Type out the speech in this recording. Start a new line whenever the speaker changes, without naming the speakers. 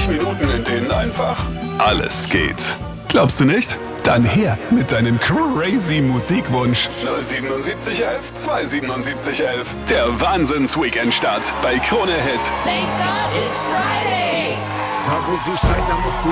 Minuten, in denen einfach
Alles geht. Glaubst du nicht? Dann her mit deinem crazy Musikwunsch.
07711 27711.
Der Wahnsinns-Weekend-Start bei Krone Hit.
Thank God it's Friday.
Da wo sie schreit, da musst du